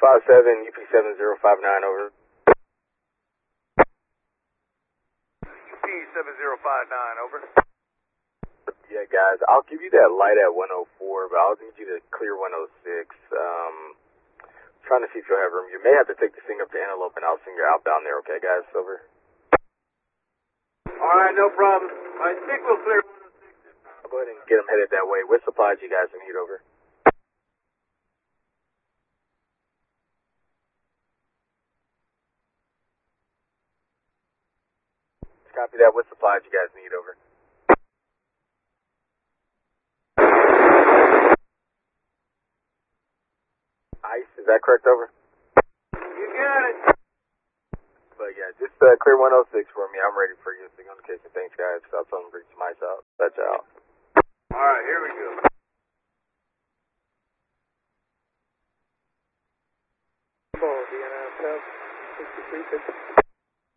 57 UP7059 over. UP7059 over. Yeah, guys, I'll give you that light at 104, but I'll need you to clear 106. Trying to see if you'll have room. You may have to take this thing up to Antelope, and I'll send you outbound there, okay, guys? Over. Alright, no problem. I think we'll clear 106. I'll go ahead and get them headed that way. What supplies you guys need? Over. Copy that. What supplies you guys need? Over. Ice, is that correct? Over. You got it. But yeah, just clear 106 for me. I'm ready for you. Signal indication. Thanks, guys. I'll tell them to reach some ice out. That's out. Alright, here we go. Vienna South 6350.